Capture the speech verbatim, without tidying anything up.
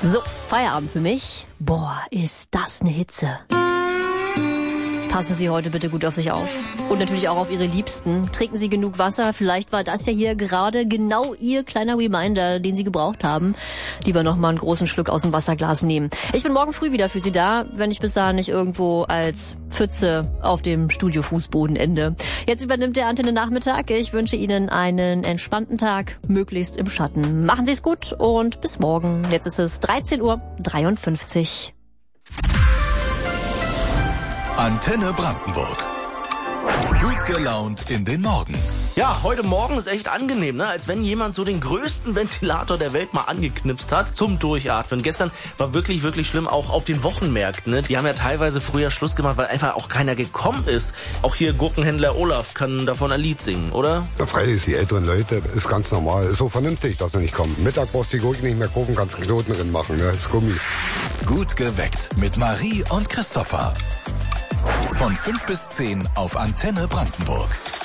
So, Feierabend für mich. Boah, ist das eine Hitze. Passen Sie heute bitte gut auf sich auf. Und natürlich auch auf Ihre Liebsten. Trinken Sie genug Wasser. Vielleicht war das ja hier gerade genau Ihr kleiner Reminder, den Sie gebraucht haben. Lieber noch mal einen großen Schluck aus dem Wasserglas nehmen. Ich bin morgen früh wieder für Sie da, wenn ich bis dahin nicht irgendwo als Pfütze auf dem Studiofußboden ende. Jetzt übernimmt der Antenne Nachmittag. Ich wünsche Ihnen einen entspannten Tag, möglichst im Schatten. Machen Sie es gut und bis morgen. Jetzt ist es dreizehn Uhr dreiundfünfzig. Antenne Brandenburg. Gut gelaunt in den Morgen. Ja, heute Morgen ist echt angenehm, ne? Als wenn jemand so den größten Ventilator der Welt mal angeknipst hat zum Durchatmen. Gestern war wirklich, wirklich schlimm, auch auf den Wochenmärkten, ne? Die haben ja teilweise früher Schluss gemacht, weil einfach auch keiner gekommen ist. Auch hier Gurkenhändler Olaf kann davon ein Lied singen, oder? Ja, freilich, die älteren Leute, ist ganz normal. Ist so vernünftig, dass sie nicht kommen. Mittag brauchst du die Gurken nicht mehr gucken, kannst einen Knoten drin machen, ne? Ist Gummi. Gut geweckt mit Marie und Christopher. Von fünf bis zehn auf Antenne Brandenburg.